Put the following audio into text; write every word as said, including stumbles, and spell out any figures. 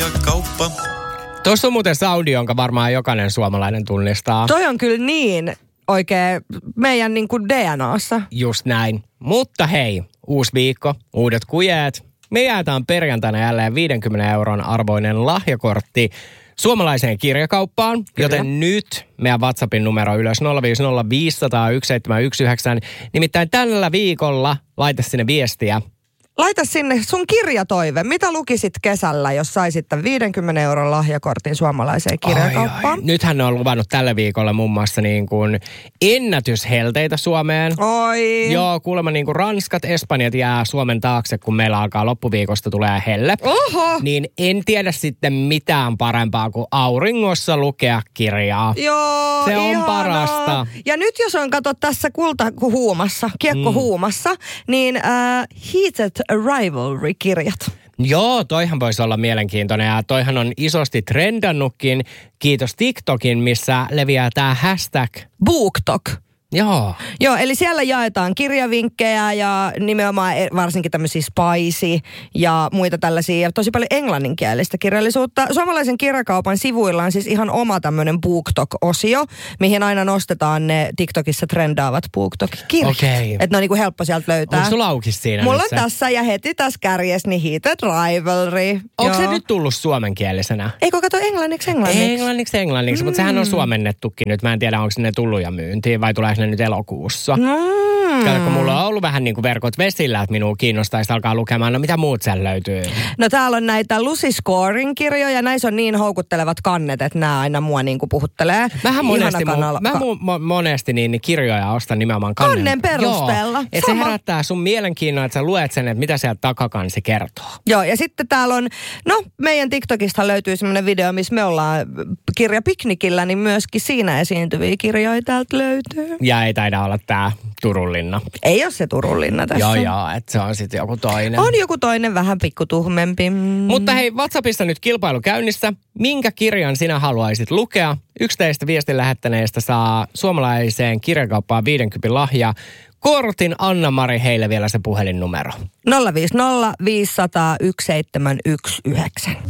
Kirjakauppa. Tuossa on muuten soundi, jonka varmaan jokainen suomalainen tunnistaa. Toi on kyllä niin oikein meidän niin kuin D N A:ssa. Just näin. Mutta hei, uusi viikko, uudet kujeet. Me jaetaan perjantaina jälleen viidenkymmenen euron arvoinen lahjakortti suomalaiseen kirjakauppaan, Kyllä. joten nyt meidän WhatsAppin numero ylös nolla viisi nolla viisi nolla nolla yksi seitsemän yksi yhdeksän. Nimittäin tällä viikolla laita sinne viestiä. Laita sinne sun kirjatoive. Mitä lukisit kesällä, jos saisit tämän viidenkymmenen euron lahjakortin suomalaiseen kirjakauppaan? Ai, ai. Nythän ne on luvannut tällä viikolla muun muassa niin kuin ennätyshelteitä Suomeen. Oi. Joo, kuulemma niin kuin Ranskat, Espanjat jää Suomen taakse, kun meillä alkaa loppuviikosta tulee helle. Oho. Niin en tiedä sitten mitään parempaa kuin auringossa lukea kirjaa. Joo, Se on ihanaa. parasta. Ja nyt jos on, kato tässä kultahuumassa, kiekkohuumassa, mm. niin äh, Heated Rivalry-kirjat. Joo, toihan voisi olla mielenkiintoinen ja toihan on isosti trendannutkin. Kiitos TikTokin, missä leviää tämä hashtag BookTok. Joo. Joo, eli siellä jaetaan kirjavinkkejä ja nimenomaan varsinkin tämmöisiä spicy ja muita tällaisia ja tosi paljon englanninkielistä kirjallisuutta. Suomalaisen kirjakaupan sivuilla on siis ihan oma tämmöinen BookTok-osio, mihin aina nostetaan ne TikTokissa trendaavat BookTok-kirjat. Okei. Että ne on niinku helppo sieltä löytää. Onko sulla auki siinä? Mulla on se? tässä ja heti tässä kärjessä niin Heated Rivalry. Onko se Joo. nyt tullut suomenkielisenä? Eikö kato englanniksi englanniksi? Englanniksi englanniksi, mm. mutta sehän on suomennettukin nyt. Mä en tiedä, onko ne tullut ja myyntiin vai tuleeko ne nyt elokuussa. Mm. Kato, kun mulla on ollut vähän niin kuin verkot vesillä, että minua kiinnostaisi alkaa lukemaan. No mitä muut siellä löytyy? No täällä on näitä Lucy Scoring kirjoja. Näissä on niin houkuttelevat kannet, että nämä aina mua niin kuin puhuttelee. Vähän monesti, mu, kannalla. mä mu, mo, monesti niin, niin kirjoja ostan nimenomaan kannen. Kannen perusteella. Joo, että se herättää sun mielenkiinnon, että sä luet sen, että mitä sieltä takakansi kertoo. Joo, ja sitten täällä on, no meidän TikTokista löytyy semmoinen video, missä me ollaan kirjapiknikillä, niin myöskin siinä esiintyviä kirjoja täältä löytyy. Ja ei taida olla tää Turun linna. Ei ole se Turun linna tässä. Joo, joo, että se on sitten joku toinen. On joku toinen vähän pikkutuhmempi. Mm. Mutta hei, WhatsAppissa nyt kilpailu käynnissä. Minkä kirjan sinä haluaisit lukea? Yksi teistä viestin lähettäneistä saa suomalaiseen kirjakauppaan viidenkympin lahja. Kortin Anna-Mari, heille vielä se puhelinnumero. nolla viisi nolla viisi nolla nolla yksi seitsemän yksi yhdeksän.